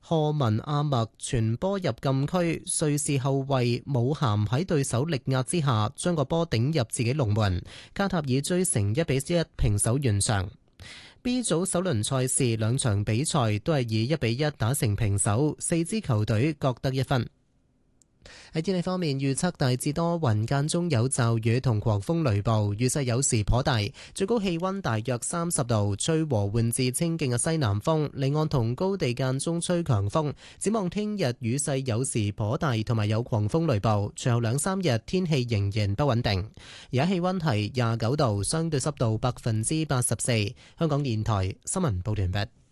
賀文阿默傳波入禁區，瑞士後衛姆咸喺對手力壓之下將個波頂入自己龍門，卡塔爾追成1-1平手完場。B 組首輪賽事兩場比賽都係以1-1打成平手，四支球隊各得一分。喺天氣方面，預測大致多雲，間中有驟雨同狂風雷暴，雨勢有時頗大，最高氣溫大約30度，吹和緩至清勁嘅西南風，離岸同高地間中吹強風。展望聽日雨勢有時頗大，同埋有狂風雷暴，隨後2-3日天氣仍然不穩定。而家氣溫係29度，相對濕度84%。香港電台新聞報道完畢。